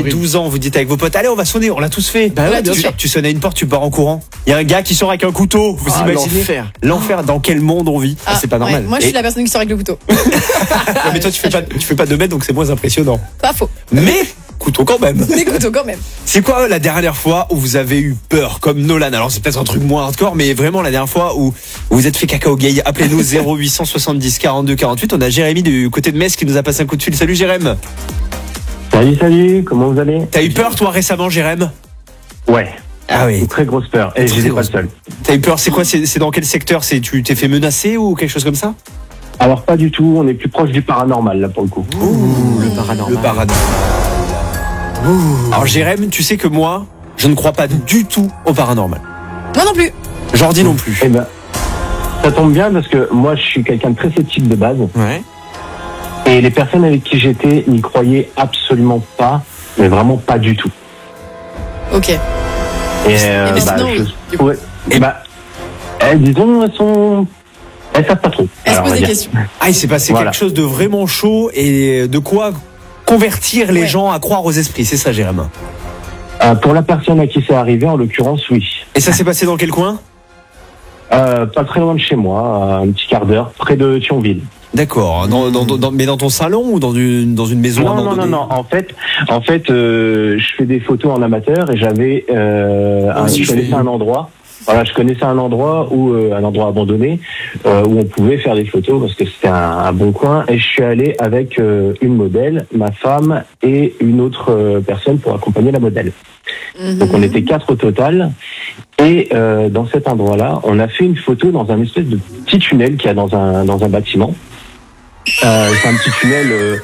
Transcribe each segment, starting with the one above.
horrible. 12 ans, vous dites avec vos potes, allez, on va sonner, on l'a tous fait. Bah ouais, bien sûr. Tu sonnes à une porte, tu pars en courant. Il y a un gars qui sort avec un couteau. Vous imaginez l'enfer, dans quel monde on vit? C'est pas normal. Ouais, moi, je suis la personne qui sort avec le couteau. Ouais, mais toi, tu fais pas 2 mètres, donc c'est moins impressionnant. Pas faux. Mais, couteau quand même. Des couteaux quand même. C'est quoi la dernière fois où vous avez eu peur, comme Nolan? Alors, c'est peut-être un truc moins hardcore, mais vraiment la dernière fois où vous vous êtes fait caca au gay. Appelez-nous 0870 42 48. On a Jérémy du côté de Metz qui nous a passé un coup de fil. Salut Jérémy. Salut, comment vous allez? T'as eu peur toi récemment, Jérémy? Ouais. Ah oui. Une très grosse peur. Et j'étais pas le seul. T'as eu peur, c'est quoi? C'est dans quel secteur? Tu t'es fait menacer ou quelque chose comme ça? Alors pas du tout, on est plus proche du paranormal là pour le coup. Ouh, le paranormal. Alors Jérémy, tu sais que moi, je ne crois pas du tout au paranormal. Moi non plus. Jordi non plus. Eh ben, ça tombe bien parce que moi je suis quelqu'un de très sceptique de base. Ouais. Et les personnes avec qui j'étais n'y croyaient absolument pas, mais vraiment pas du tout. Ok. Et mais sinon, je trouvais, disons, elles savent pas trop. Elles se Alors, on posent va des dire. questions. Ah, il s'est passé Voilà. quelque chose de vraiment chaud et de quoi convertir les gens à croire aux esprits. C'est ça, Jérémy. Pour la personne à qui c'est arrivé, en l'occurrence, oui. Et ça s'est passé dans quel coin? Pas très loin de chez moi, un petit quart d'heure, près de Thionville. D'accord. Mais dans ton salon ou dans une maison abandonnée? Non. En fait, je fais des photos en amateur et j'avais, je connaissais un endroit. Voilà, je connaissais un endroit un endroit abandonné où on pouvait faire des photos parce que c'était un bon coin. Et je suis allé avec une modèle, ma femme et une autre personne pour accompagner la modèle. Donc on était 4 au total. Et dans cet endroit-là, on a fait une photo dans un espèce de petit tunnel qu'il y a dans un bâtiment. C'est un petit tunnel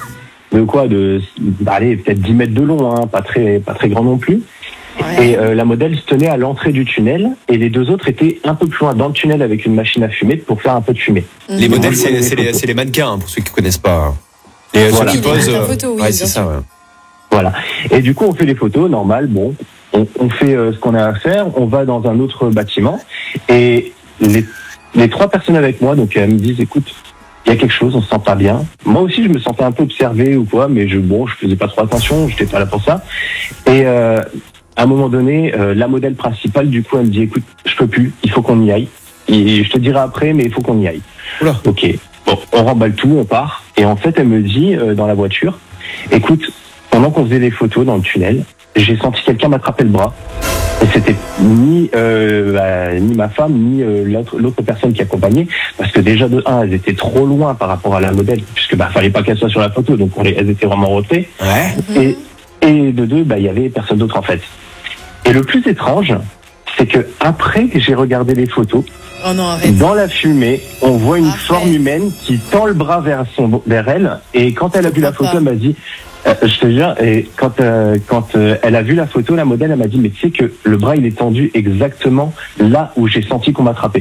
peut-être 10 mètres de long, hein, pas très grand non plus. Ouais. Et la modèle se tenait à l'entrée du tunnel et les 2 autres étaient un peu plus loin dans le tunnel avec une machine à fumer pour faire un peu de fumée. Les modèles, c'est les mannequins, hein, pour ceux qui connaissent pas. Et Voilà. ceux qui posent. Photo, oui, ouais, bien c'est sûr. ça. Ouais. Voilà. Et du coup, on fait les photos, normal, bon. On fait ce qu'on a à faire, on va dans un autre bâtiment et les 3 personnes avec moi, donc elles me disent, écoute, il y a quelque chose, on se sent pas bien. Moi aussi, je me sentais un peu observé ou quoi, mais je faisais pas trop attention, j'étais pas là pour ça. Et à un moment donné, la modèle principale, du coup, elle me dit, écoute, je peux plus, il faut qu'on y aille. Et je te dirai après, mais il faut qu'on y aille. Oula. Ok. Bon, on remballe tout, on part. Et en fait, elle me dit dans la voiture, écoute, pendant qu'on faisait les photos dans le tunnel, j'ai senti quelqu'un m'attraper le bras. Et c'était ni ma femme, ni l'autre personne qui accompagnait, parce que déjà de 1, elles étaient trop loin par rapport à la modèle, puisque fallait pas qu'elle soit sur la photo, donc elles étaient vraiment en retrait. Ouais. Et de 2, il y avait personne d'autre en fait. Et le plus étrange, c'est que après que j'ai regardé les photos, Oh non, arrête. dans la fumée, on voit une Arrête. forme humaine qui tend le bras vers elle. Et quand elle a vu la photo, elle m'a dit, je te jure, et quand elle a vu la photo, la modèle, elle m'a dit, mais tu sais que le bras, il est tendu exactement là où j'ai senti qu'on m'attrapait.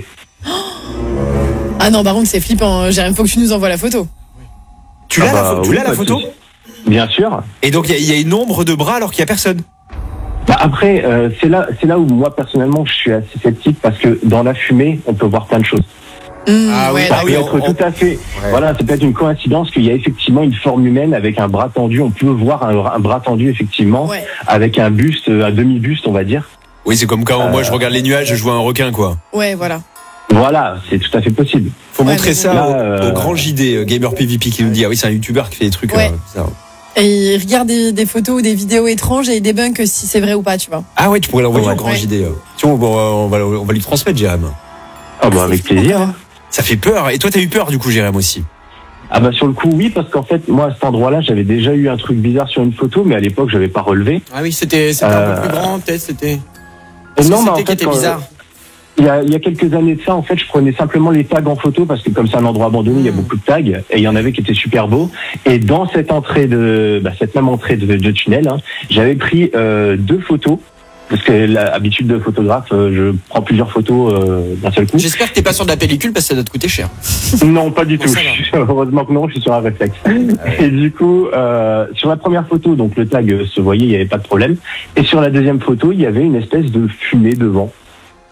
Ah non, par contre, c'est flippant. Jérémy, faut que tu nous envoies la photo. Tu l'as oui, la pas de photo? souci. Bien sûr. Et donc il y a une ombre de bras alors qu'il y a personne. Après, c'est là où moi personnellement je suis assez sceptique parce que dans la fumée, on peut voir plein de choses. Ah oui, Ouais, Ça peut d'accord. être tout à fait. Voilà, c'est peut-être une coïncidence qu'il y a effectivement une forme humaine avec un bras tendu. On peut voir un bras tendu effectivement, Ouais. avec un buste, un demi-buste, on va dire. Oui, c'est comme quand moi je regarde les nuages, je vois un requin quoi. Ouais, voilà. Voilà, c'est tout à fait possible. Faut Ouais, montrer mais ça bon. au grand JD Gamer PVP qui nous dit, ah oui, c'est un youtubeur qui fait des trucs Ouais. bizarres. Et il regarde des photos ou des vidéos étranges et il débunk si c'est vrai ou pas, tu vois. Ah ouais, tu pourrais l'envoyer Ouais. au grand Ouais. JD. Tiens, on va lui transmettre, Jérémy. Ah bah c'est avec flippant, plaisir. quand Hein. même. Ça fait peur. Et toi, t'as eu peur du coup, Jérémy aussi? Ah bah sur le coup oui, parce qu'en fait moi à cet endroit-là j'avais déjà eu un truc bizarre sur une photo, mais à l'époque j'avais pas relevé. Ah oui, c'était un peu plus grand, peut-être, c'était. Non, mais en C'était qui fait, était quand- bizarre. Il y a quelques années de ça, en fait, je prenais simplement les tags en photo parce que comme c'est un endroit abandonné, il y a beaucoup de tags et il y en avait qui étaient super beaux. Et dans cette cette même entrée de tunnel, hein, j'avais pris 2 photos parce que l'habitude de photographe, je prends plusieurs photos d'un seul coup. J'espère que t'es pas sur de la pellicule parce que ça doit te coûter cher. Non, pas du Bon, tout. ça va. Heureusement que non, je suis sur un réflexe. Et du coup, sur la première photo, donc le tag se voyait, il n'y avait pas de problème. Et sur la deuxième photo, il y avait une espèce de fumée devant.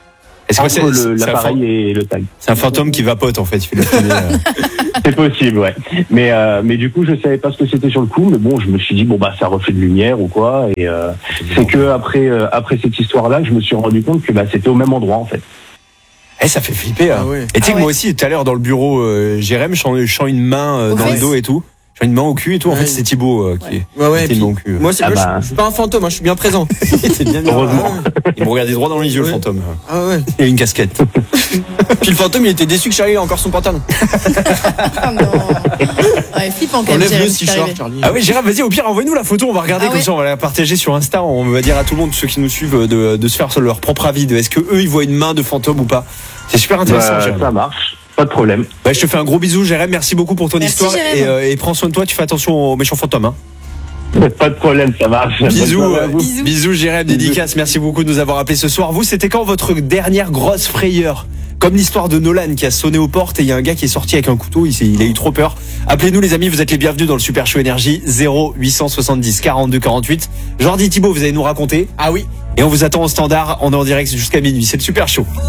Est-ce que entre l'appareil et le tag. c'est un fantôme qui vapote en fait. Il fait la fumée, C'est possible, ouais. Mais du coup, je savais pas ce que c'était sur le coup, mais bon, je me suis dit bon bah ça reflet de lumière ou quoi. Et c'est que après cette histoire-là, je me suis rendu compte que bah c'était au même endroit en fait. Ça fait flipper. Hein. Ah ouais. Et tu sais que ouais. moi aussi, tout à l'heure dans le bureau, Jérém, je sens une main dans le fesses. dos et tout. Je sens une main au cul et tout. En fait, Ouais. c'est Thibaut qui Ouais, ouais. était puis une main au cul. moi, Ah moi, bah. je suis pas un fantôme, hein, je suis bien présent. c'est bien. Heureusement. Il me regardait droit dans les yeux, le Ouais. fantôme. Ah ouais. Il a une casquette. Puis le fantôme, il était déçu que Charlie ait encore son pantalon. Ah non. Ouais, flippant quand même. Enlève le Jérémy, si c'est short, arrivé. Charlie. Ah oui, Jérém, vas-y, au pire, envoie-nous la photo, on va regarder Ah comme ouais. ça, on va la partager sur Insta, on va dire à tout le monde, ceux qui nous suivent, de se faire leur propre avis, de est-ce que eux, ils voient une main de fantôme ou pas. C'est super intéressant, Jérém. Ça marche, pas de problème. Ouais, je te fais un gros bisou, Jérém, merci beaucoup pour ton Merci, histoire, Jérém. et prends soin de toi, tu fais attention aux méchants fantômes, hein. Pas de problème, ça marche. Bisous, Bonne soirée à vous. Bisous. bisous, Jérém, dédicace, merci beaucoup de nous avoir appelés ce soir. Vous, c'était quand votre dernière grosse frayeur? Comme l'histoire de Nolan qui a sonné aux portes et il y a un gars qui est sorti avec un couteau, il a eu trop peur. Appelez-nous les amis, vous êtes les bienvenus dans le Super Show Énergie 0870 42 48. Jordi, Thibaut, vous allez nous raconter Ah oui. et on vous attend au standard, on est en direct jusqu'à minuit, c'est le Super Show.